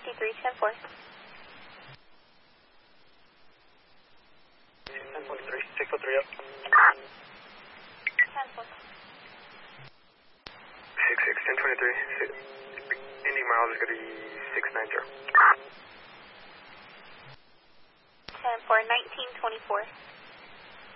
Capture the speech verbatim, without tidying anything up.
T three, ten four. ten forty-three, six oh three up. ten four. six six, ten twenty-three. Indy miles is going to be six nine zero. ten four, nineteen twenty-four.